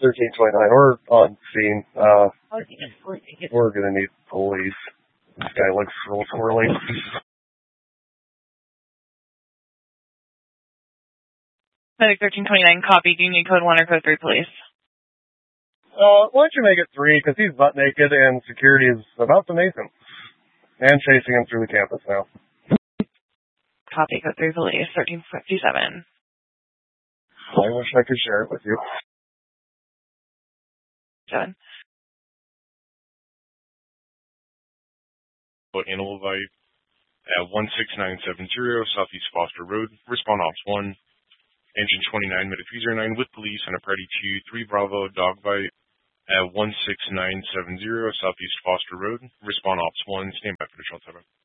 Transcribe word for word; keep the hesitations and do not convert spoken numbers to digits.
thirteen twenty-nine, we're on scene. Uh, we're gonna need police. This guy looks real swirly. Medic thirteen twenty-nine, copy. Do you need code one or code three, please? Uh, why don't you make it three, because he's butt naked and security is about to mace him. And chasing him through the campus now. Copy, code three, police, thirteen fifty-seven. I wish I could share it with you. Seven. Animal Life at one six nine seven zero Southeast Foster Road. Respond Ops one. Engine twenty-nine, Medic three zero nine with police on a party to three Bravo dog bite at one six nine seven zero Southeast Foster Road. Respond Ops one. Stand by for the shell type.